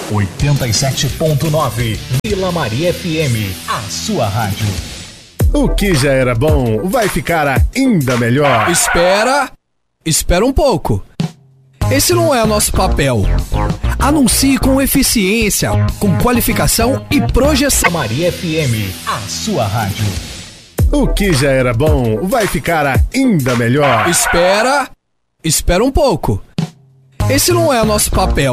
87.9 Vila Maria FM, a sua rádio. O que já era bom vai ficar ainda melhor. Espera um pouco. Esse não é nosso papel. Anuncie com eficiência, com qualificação e projeção. Maria FM, a sua rádio. O que já era bom vai ficar ainda melhor. Espera um pouco. Esse não é nosso papel.